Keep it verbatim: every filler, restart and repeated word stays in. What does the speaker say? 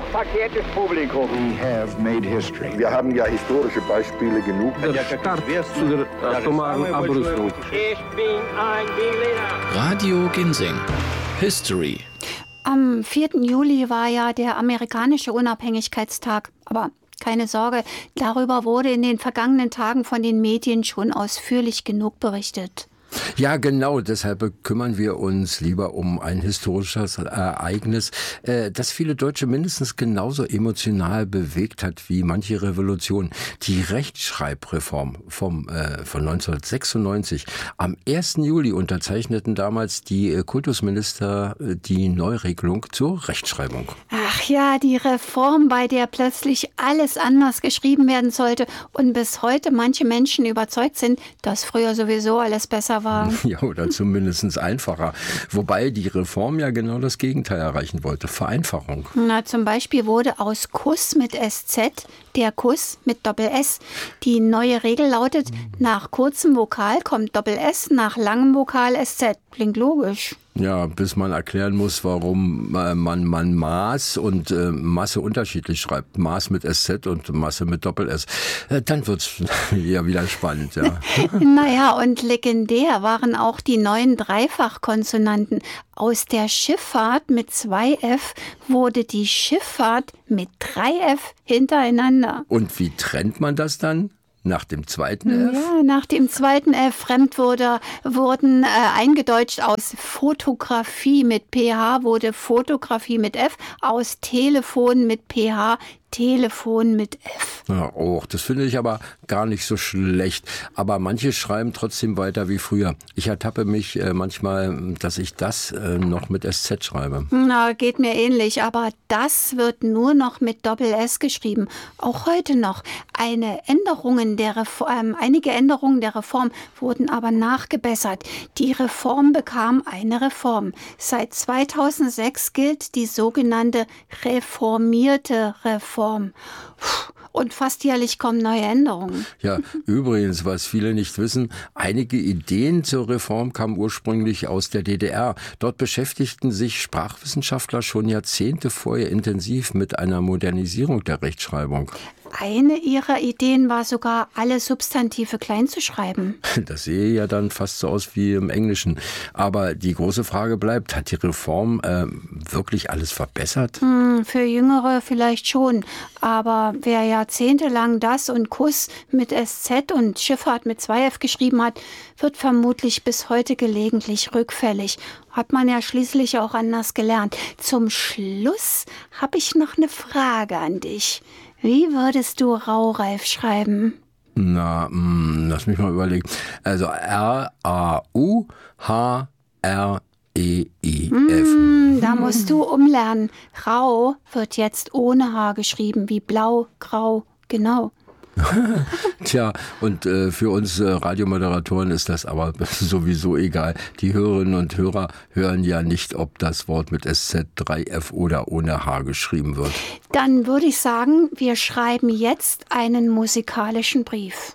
hochverkehrtes Publikum. We have made history. Wir haben ja historische Beispiele genug. Der Start zu der atomaren Abrüstung. Ich bin ein Berliner. Radio Ginseng. History. Am vierten Juli war ja der amerikanische Unabhängigkeitstag. Aber keine Sorge, darüber wurde in den vergangenen Tagen von den Medien schon ausführlich genug berichtet. Ja, genau. Deshalb kümmern wir uns lieber um ein historisches Ereignis, äh, das viele Deutsche mindestens genauso emotional bewegt hat wie manche Revolution. Die Rechtschreibreform vom, äh, von neunzehnhundertsechsundneunzig. Am ersten Juli unterzeichneten damals die äh, Kultusminister äh, die Neuregelung zur Rechtschreibung. Ach ja, die Reform, bei der plötzlich alles anders geschrieben werden sollte und bis heute manche Menschen überzeugt sind, dass früher sowieso alles besser war. Ja, oder zumindest einfacher. Wobei die Reform ja genau das Gegenteil erreichen wollte. Vereinfachung. Na, zum Beispiel wurde aus Kuss mit S Z der Kuss mit Doppel-S. Die neue Regel lautet, nach kurzem Vokal kommt Doppel-S, nach langem Vokal S Z. Klingt logisch. Ja, bis man erklären muss, warum äh, man, man Maß und äh, Masse unterschiedlich schreibt. Maß mit S Z und Masse mit Doppel-S. Äh, dann wird's ja wieder spannend, ja. Naja, und legendär waren auch die neuen Dreifachkonsonanten. Aus der Schifffahrt mit zwei F wurde die Schifffahrt mit drei F hintereinander. Und wie trennt man das dann? Nach dem zweiten F? Ja, nach dem zweiten F. Fremdwörter wurden äh, eingedeutscht. Aus Fotografie mit P H wurde Fotografie mit F. Aus Telefon mit P H Telefon mit F. Ja, oh, das finde ich aber gar nicht so schlecht. Aber manche schreiben trotzdem weiter wie früher. Ich ertappe mich äh, manchmal, dass ich das äh, noch mit S Z schreibe. Na, geht mir ähnlich. Aber das wird nur noch mit Doppel-S geschrieben. Auch heute noch. Eine Änderungen der Reform, äh, einige Änderungen der Reform wurden aber nachgebessert. Die Reform bekam eine Reform. Seit zweitausendsechs gilt die sogenannte reformierte Reform. Und fast jährlich kommen neue Änderungen. Ja, übrigens, was viele nicht wissen, einige Ideen zur Reform kamen ursprünglich aus der D D R. Dort beschäftigten sich Sprachwissenschaftler schon Jahrzehnte vorher intensiv mit einer Modernisierung der Rechtschreibung. Eine ihrer Ideen war sogar, alle Substantive klein zu schreiben. Das sehe ja dann fast so aus wie im Englischen. Aber die große Frage bleibt, hat die Reform äh, wirklich alles verbessert? Hm, für Jüngere vielleicht schon. Aber wer jahrzehntelang das und Kuss mit S Z und Schifffahrt mit zwei F geschrieben hat, wird vermutlich bis heute gelegentlich rückfällig. Hat man ja schließlich auch anders gelernt. Zum Schluss habe ich noch eine Frage an dich. Wie würdest du Raureif schreiben? Na, mh, lass mich mal überlegen. Also R A U H R E I F. Mm, da musst du umlernen. Rau wird jetzt ohne H geschrieben, wie blau, grau, genau. Tja, und äh, für uns äh, Radiomoderatoren ist das aber sowieso egal. Die Hörerinnen und Hörer hören ja nicht, ob das Wort mit S Z, drei F oder ohne H geschrieben wird. Dann würde ich sagen, wir schreiben jetzt einen musikalischen Brief.